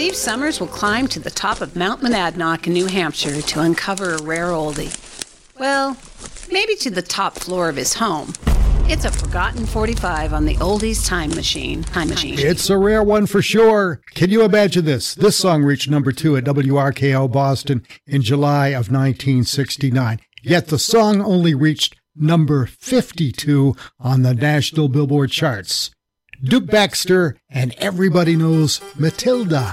Steve Summers will climb to the top of Mount Monadnock in New Hampshire to uncover a rare oldie. Well, maybe to the top floor of his home. It's a forgotten 45 on the Oldies Time Machine. It's a rare one for sure. Can you imagine this? This song reached number 2 at WRKL Boston in July of 1969. Yet the song only reached number 52 on the National Billboard charts. Duke Baxter and Everybody Knows Matilda.